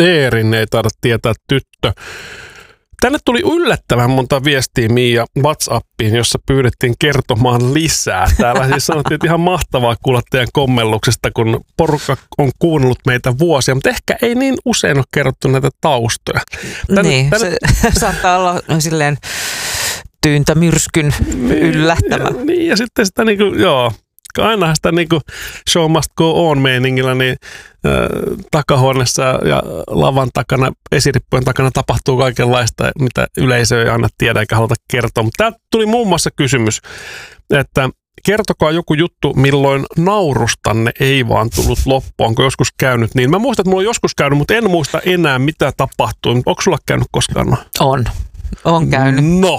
Eerin ei taida tietää tyttö. Tänne tuli yllättävän monta viestiä Miia WhatsAppiin, jossa pyydettiin kertomaan lisää. Täällä siis sanottiin, että ihan mahtavaa kuulla teidän kommelluksesta, kun porukka on kuunnellut meitä vuosia, mutta ehkä ei niin usein ole kerrottu näitä taustoja. Se saattaa olla silleen tyyntämyrskyn yllättävä. Niin, ja sitten sitä ainahan sitä show must go on -meiningillä, niin takahuoneessa ja lavan takana, esirippujen takana tapahtuu kaikenlaista, mitä yleisö ei aina tiedä eikä haluta kertoa. Mutta täältä tuli muun muassa kysymys, että kertokaa joku juttu, milloin naurustanne ei vaan tullut loppuun. Onko joskus käynyt niin? Mä muistan, että mulla on joskus käynyt, mutta en muista enää, mitä tapahtui. Onko sulla käynyt koskaan? On käynyt. No.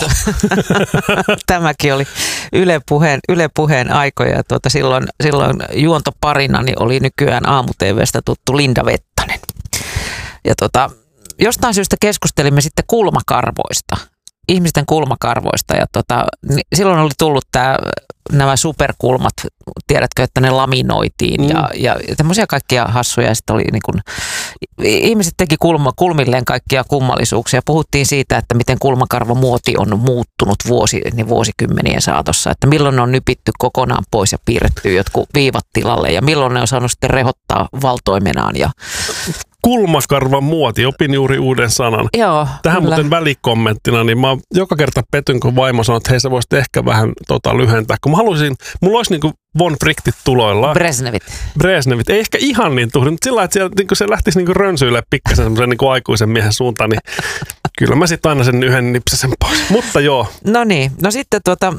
Tämäkin oli Yle Puheen aikoja. Silloin juontoparinani oli nykyään aamu-tv:stä tuttu Linda Vettanen. Ja jostain syystä keskustelimme sitten kulmakarvoista, ihmisten kulmakarvoista. Ja silloin oli tullut nämä superkulmat, tiedätkö, että ne laminoitiin ja tämmöisiä kaikkia hassuja. Ja sitten oli ihmiset teki kulmilleen kaikkia kummallisuuksia. Puhuttiin siitä, että miten kulmakarvomuoti on muuttunut vuosikymmenien saatossa. Että milloin ne on nypitty kokonaan pois ja piirretty jotkut viivat tilalle ja milloin ne on saanut sitten rehottaa valtoimenaan. Kulmakarvan muoti, opin juuri uuden sanan. Joo, tähän kyllä. Muuten välikommenttina, niin mä joka kerta petyn, kun vaimo sanoo, että hei, sä voisit ehkä vähän lyhentää. Kun mulla olisi von Frichtit tuloilla. Brezhnevit. Ei ehkä ihan niin tuhdi, mutta sillä lailla, että siellä, se lähtisi rönsyille pikkasen semmoisen aikuisen miehen suuntaan, niin kyllä mä sitten aina sen yhden nipsasen pois. Mutta joo. No niin, no sitten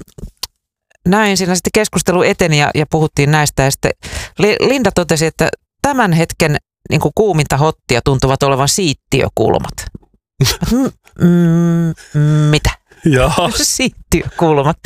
näin siinä sitten keskustelu eteni ja puhuttiin näistä. Ja sitten Linda totesi, että tämän hetken kuuminta hottia tuntuvat olevan siittiökulmat. Mitä? Jaha. Siittiökulmat.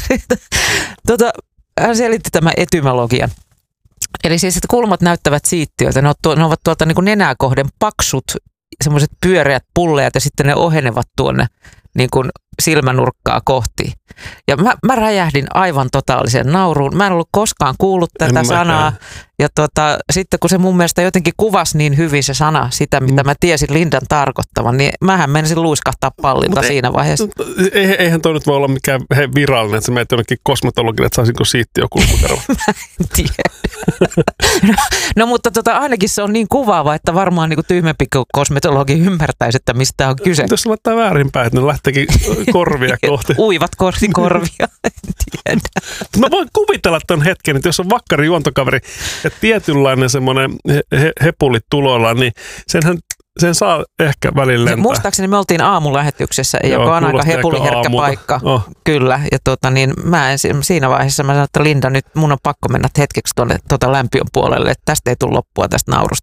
Hän selitti tämän etymologian. Eli siis, että kulmat näyttävät siittiöiltä. Ne ovat tuolta nenää kohden paksut, semmoiset pyöreät pulleat ja sitten ne ohenevat tuonne silmänurkkaa kohti. Ja mä räjähdin aivan totaaliseen nauruun. Mä en ollut koskaan kuullut tätä sanaa. Ja sitten kun se mun mielestä jotenkin kuvasi niin hyvin se sana, sitä mitä mä tiesin Lindan tarkoittavan, niin mähän menisin luiskahtaa pallilta siinä vaiheessa. Eihän toi nyt voi olla mikään virallinen, että sä menet jonnekin kosmetologille, että saisinko siittiökulmakarva. Mä en tiedä. No mutta ainakin se on niin kuvaava, että varmaan tyhmempi kosmetologi ymmärtäisi, että mistä on kyse. Jos laittaa väärinpäin, että ne lähteekin korvia kohti. Uivat korvia, en tiedä. Mä voin kuvitella ton hetken, että jos on vakkari juontokaveri ja tietynlainen semmoinen hepuli tuloilla, niin sen saa ehkä välillä lentää. Muistaakseni me oltiin aamulähetyksessä, joka on aika hepuliherkkä paikka. Kyllä, ja siinä vaiheessa mä sanoin, että Linda, nyt mun on pakko mennä hetkeksi tuonne lämpiön puolelle, että tästä ei tule loppua tästä naurusta.